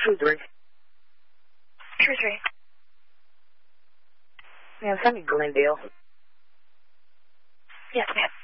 True 3. True 3. Man, send me Glendale. Yes, ma'am.